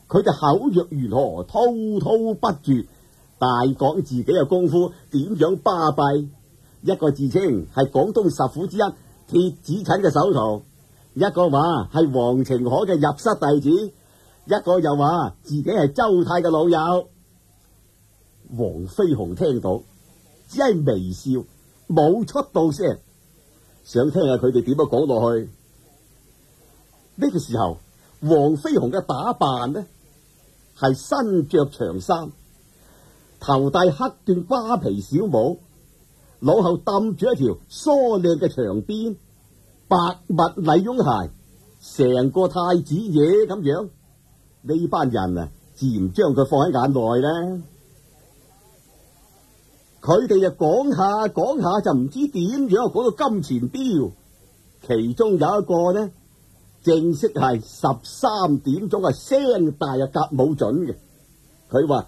佢就口若懸河，滔滔不絕，大講自己嘅功夫點樣巴閉。一個自稱係廣東十虎之一鐵子陳嘅首徒，一個話係黃澄海嘅入室弟子，一個又話自己係周太嘅老友。黃飛鴻聽到只係微笑，冇出到聲，想聽下佢哋點樣講落去。呢個時候，黃飛鴻嘅打扮呢係身着長衫，頭戴黑緞瓜皮小帽，腦後揼住一條梳靚嘅長辮，白襪禮絨鞋，成個太子爺咁樣。呢班人啊，自然將佢放喺眼內啦。佢哋就講下講下，就唔知點樣講到金錢鏢，其中有一個呢，正式係13點鐘聲大夾冇準嘅。佢話：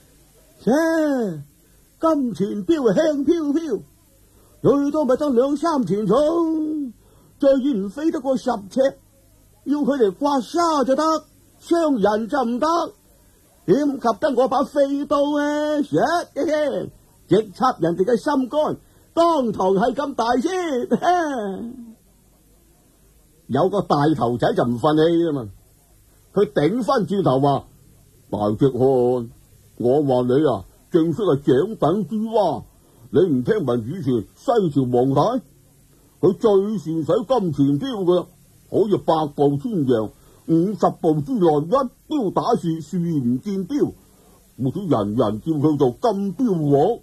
金錢鏢輕飄飄，最多咪得2-3錢重，最遠唔飛得過10尺，要佢哋刮痧就得，傷人就唔得。點及得我把飛刀啊？直插人哋嘅心肝，當堂係咁大先。有個大頭仔就唔忿氣啦嘛，佢頂翻轉頭話：大隻漢，我話你啊，正式係長等之蛙。你唔聽聞以前西朝皇太，佢最善使金錢鏢嘅，好似100步穿楊，50步之內一鏢打樹，樹唔見鏢，冇咗人人叫佢做金鏢王。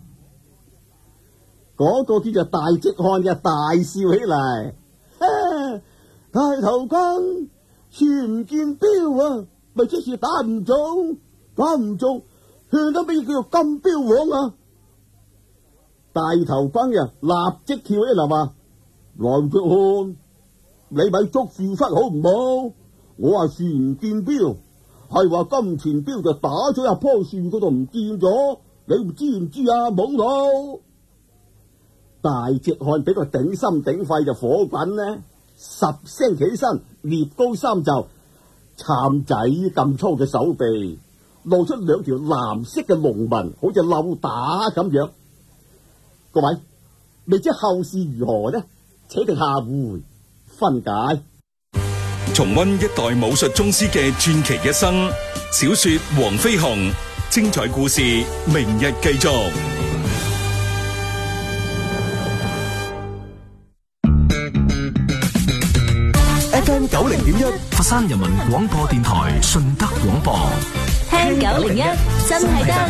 嗰個叫做大隻漢嘅大笑起嚟，大頭軍樹唔見鏢啊，咪即是打唔中，打唔中，勸得咩叫做金鏢王啊？大頭軍啊，立即跳起嚟話：來隻漢，你咪捉樹忽好唔好？我話樹唔見鏢，係話金錢鏢就打咗一棵樹嗰度唔見咗，你唔知唔知啊？懵佬！大隻漢俾個頂心頂肺就火滾呢，10聲起身，聶高3袖，杉仔咁粗嘅手臂，露出2條藍色嘅龍紋，好似漏打咁樣。各位，未知後事如何呢？且聽下回分解。 重溫一代武術宗師嘅傳奇一生，小說《黃飛鴻》，精彩故事明日繼續。 FM 90.1佛山人民廣播電台順德廣播， 聽901真係得。